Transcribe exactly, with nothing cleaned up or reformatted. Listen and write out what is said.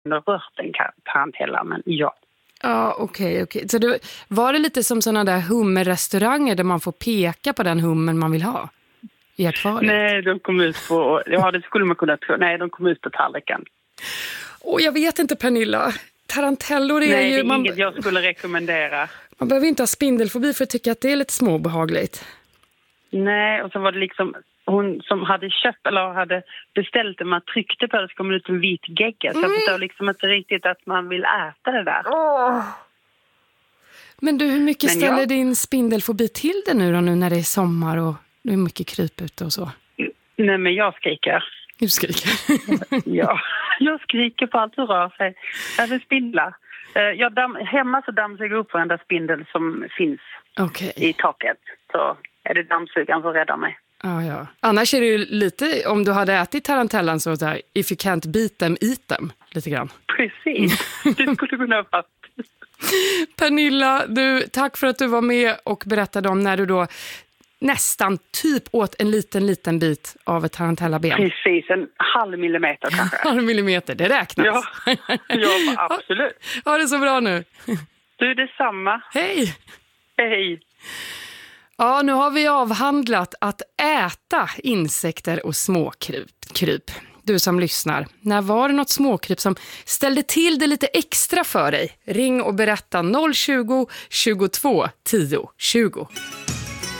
rört en tarantella, men ja. Ja, okej, okay, okej. Okay. Så det, var det lite som sådana där hummerrestauranger där man får peka på den hummer man vill ha i akvariet? Nej, de kom ut på, ja det skulle man kunna tro, nej de kom ut på tallriken. Och jag vet inte, Pernilla, tarantellor är nej, ju... det är man, inget jag skulle rekommendera. Man behöver inte ha spindelfobi för att tycka att det är lite småbehagligt. Nej, och så var det liksom hon som hade köpt eller hade beställt det, man tryckte på det så kom det ut en vit gegga. Mm. Så jag förstår liksom inte riktigt att man vill äta det där. Oh. Men du, hur mycket Men ställer jag... din spindelfobi till det nu då, nu när det är sommar och det är mycket kryp ute och så? Nej, men jag skriker. Du skriker? Ja, jag skriker på allt som rör sig. Jag vill spindla. Jag damm, hemma så dammsuger upp varenda spindel som finns okay. i taket. Så är det dammsugaren som räddar mig. Ja, ja. Annars är det ju lite, om du hade ätit tarantellan så där, if you can't beat them, eat them, lite grann. Precis, det skulle kunna vara. Pernilla, du, tack för att du var med och berättade om när du då nästan typ åt en liten, liten bit av ett tarantellaben. Precis, en halv millimeter kanske. halv millimeter, det räknas. Ja, ja absolut. Ha det så bra nu. Du, är detsamma. Hej. Hej. Ja, nu har vi avhandlat att äta insekter och småkryp. Du som lyssnar, när var det något småkryp som ställde till det lite extra för dig? Ring och berätta noll tjugo, tjugotvå, tio, tjugo.